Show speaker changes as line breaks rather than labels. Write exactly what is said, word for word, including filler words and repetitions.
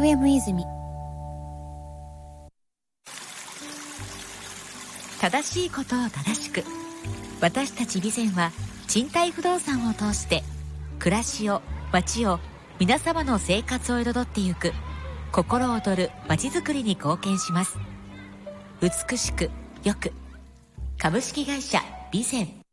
エム 泉。
正しいことを正しく、私たち備前は賃貸不動産を通して暮らしを、街を、皆様の生活を彩ってゆく心躍る街づくりに貢献します。美しく、よく、株式会社備前。